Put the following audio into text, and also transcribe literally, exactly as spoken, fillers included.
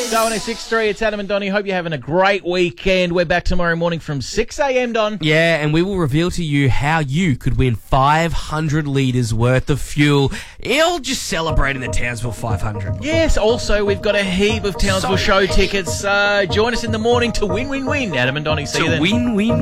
oh six three, it's Adam and Donnie. Hope you're having a great weekend. We're back tomorrow morning from six a.m, Don. Yeah, and we will reveal to you how you could win five hundred litres worth of fuel. You'll just celebrating the Townsville five hundred. Yes, also, we've got a heap of Townsville So show many. tickets. Uh, join us in the morning to win, win, win. Adam and Donnie, see you To then. win, win,